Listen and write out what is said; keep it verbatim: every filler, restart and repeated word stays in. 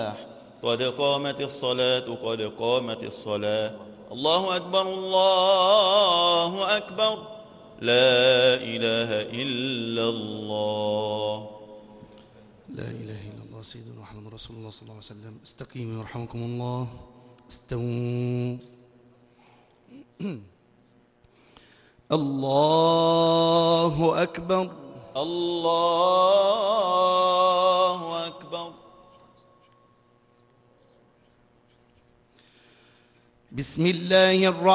قد قامت الصلاة قد قامت الصلاة. الله أكبر الله أكبر لا إله إلا الله. لا إله إلا الله سيدنا محمد رسول الله صلى الله عليه وسلم. استقيموا يرحمكم الله. استووا. الله أكبر الله أكبر. بسم الله الرحمن